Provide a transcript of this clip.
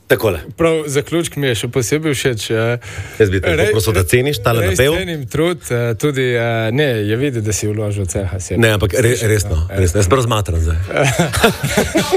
Takole. Prav zaključek mi je še posebej všeč. Jaz bi te prosil, da ceniš tale napev. Res cenim trud, tudi, ne, je videti, da si vložil ceha. Ne, ampak resno. Jaz prav zmatram zdaj.